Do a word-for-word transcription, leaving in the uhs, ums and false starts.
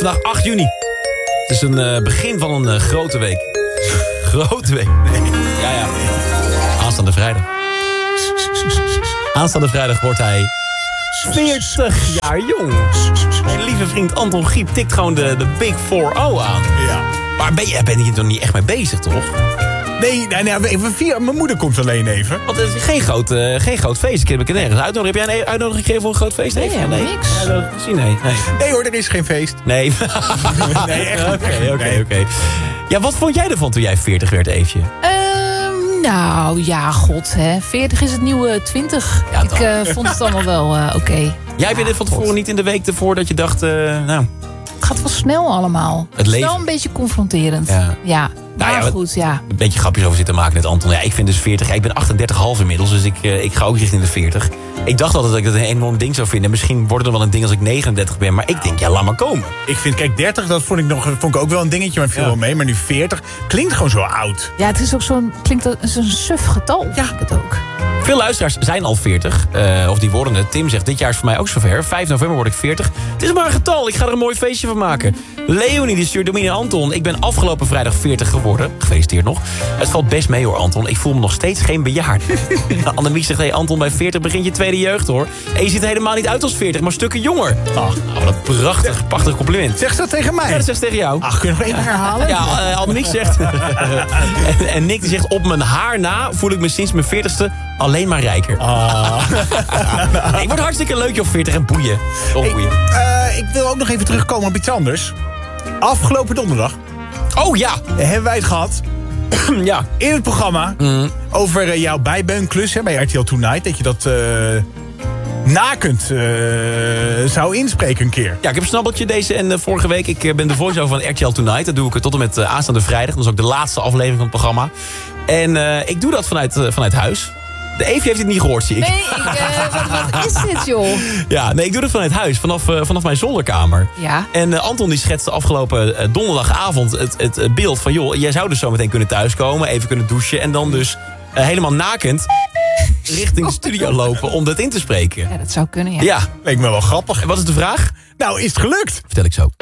vandaag acht juni. Het is een uh, begin van een uh, grote week. Grote week? Nee. Ja, ja. Aanstaande vrijdag. Aanstaande vrijdag wordt hij veertig jaar jong. Mijn lieve vriend Anton Giep tikt gewoon de, de Big four oh aan. Ja. Maar ben je, ben je er niet echt mee bezig, toch? Nee, nee, nee even vier, mijn moeder komt alleen even. Want het is geen groot, uh, geen groot feest. Ik heb het nergens uitnodiging. Heb jij een uitnodiging gegeven voor een groot feest? Nee, helemaal nee. niks. Ja, nee. Nee, nee. Nee hoor, er is geen feest. Nee. Nee, echt niet. Oké, oké, oké. Ja, wat vond jij ervan toen jij veertig werd, Eefje? Um, nou, ja, god, hè. veertig is het nieuwe twintig. Ja, ik uh, vond het allemaal wel uh, oké. Okay. Jij hebt dit van tevoren niet in de week ervoor dat je dacht, uh, nou... Het gaat wel snel allemaal. Het leven. is wel een beetje confronterend. Ja. ja. Maar nou ja, goed, ja. Een beetje grapjes over zitten maken met Anton. Ja, ik vind dus veertig. Ja, ik ben achtendertig komma vijf inmiddels, dus ik, uh, ik ga ook richting de veertig. Ik dacht altijd dat ik het een enorm ding zou vinden. Misschien wordt het wel een ding als ik negenendertig ben. Maar ik denk, ja, laat maar komen. Ik vind, kijk, dertig, dat vond ik, nog, vond ik ook wel een dingetje, maar viel Ja. wel mee. Maar nu veertig, klinkt gewoon zo oud. Ja, het is ook zo'n, klinkt als een suf getal. Ja. Vind ik het ook. Veel luisteraars zijn al veertig. Uh, of die worden het. Tim zegt, dit jaar is voor mij ook zover. vijf november word ik veertig. Het is maar een getal. Ik ga er een mooi feestje van maken. Leonie die stuurt Domine en Anton. Ik ben afgelopen vrijdag veertig geworden. Gefeliciteerd nog. Het valt best mee hoor, Anton. Ik voel me nog steeds geen bejaard. Annemiek zegt, hey Anton, bij veertig begint je tweede jeugd hoor. En je ziet helemaal niet uit als veertig, maar stukken jonger. Ach, nou, wat een prachtig, prachtig compliment. Zeg ze dat tegen mij? Ja, dat zegt ze tegen jou. Ach, kun je nog één herhalen? Ja, uh, Annemiek zegt... en, en Nick die zegt, op mijn haar na voel ik me sinds mijn veertigste alleen maar rijker. Ah. Ik word hartstikke leuk, joh, veertig en boeien. Toch Hey, boeien. uh, ik wil ook nog even terugkomen op iets anders. Afgelopen donderdag Oh ja. hebben wij het gehad Ja. in het programma Mm. over uh, jouw bijbeunklus hè, bij R T L Tonight. Dat je dat uh, na kunt uh, zou inspreken een keer. Ja, ik heb een snabbeltje deze en uh, vorige week. Ik uh, ben de voice-over van R T L Tonight. Dat doe ik tot en met uh, aanstaande vrijdag. Dat is ook de laatste aflevering van het programma. En uh, ik doe dat vanuit, uh, vanuit huis. De Eefje heeft het niet gehoord, zie ik. Nee, ik, uh, wat, wat is dit, joh? Ja, nee, ik doe dat vanuit huis. Vanaf, uh, vanaf mijn zolderkamer. Ja. En uh, Anton die schetste afgelopen uh, donderdagavond het, het, het beeld van... joh, jij zou dus zo meteen kunnen thuiskomen, even kunnen douchen... en dan dus uh, helemaal nakend richting de studio lopen om dat in te spreken. Ja, dat zou kunnen, ja. Ja. Leek me wel grappig. En wat is de vraag? Nou, is het gelukt? Vertel ik zo.